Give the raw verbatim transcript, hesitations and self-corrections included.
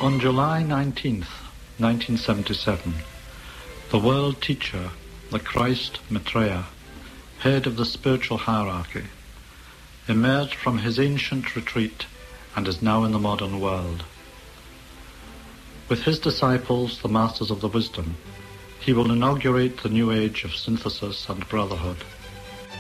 On July nineteenth, nineteen seventy-seven, the world teacher, the Christ Maitreya, head of the spiritual hierarchy, emerged from his ancient retreat and is now in the modern world. With his disciples, the masters of the wisdom, he will inaugurate the new age of synthesis and brotherhood.